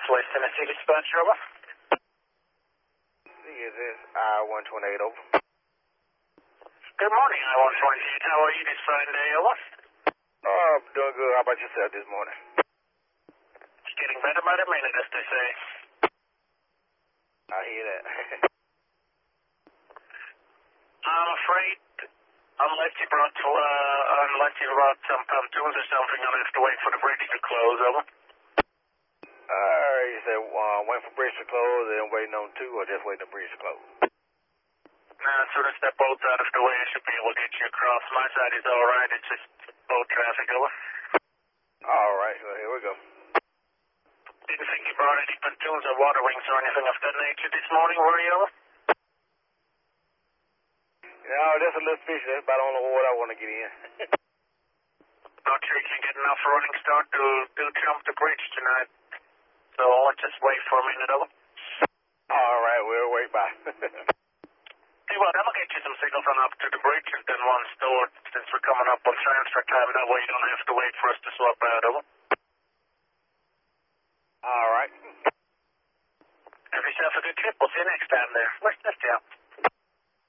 West Tennessee dispatch, over. Is this I-128 over? Good morning, I-128. How are you this fine day, over? Oh, I'm doing good. How about yourself this morning? It's getting better by the minute, as they say. I hear that. I'm afraid, unless you brought some pontoons or something, I'll have to wait for the bridge to close, over. You said wait for bridge to close and waiting on two, or just waiting for bridge to close? As soon as that boat's out of the way, I should be able to get you across. My side is all right. It's just boat traffic, over. All right, well, here we go. Didn't think you brought any pontoons or water wings or anything of that nature this morning, were you, over? No, just a little fish. That's about the only water I want to get in. Not sure you can get enough running start to jump the bridge tonight. So let's just wait for a minute, over. All right, we'll wait by. Hey, well, I'm going to get you some signals on up to the bridge and then one stored since we're coming up on transfer time. That way you don't have to wait for us to swap out, over. All right. Have yourself a good trip. We'll see you next time there. Where's that, Joe?